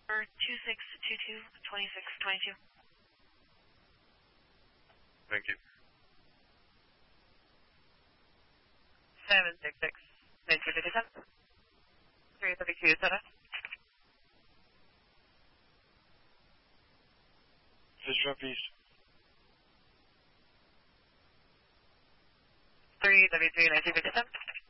For 2622, 2622. Thank you. 766, 1957. 332, Center. Fish East. 333, 1957.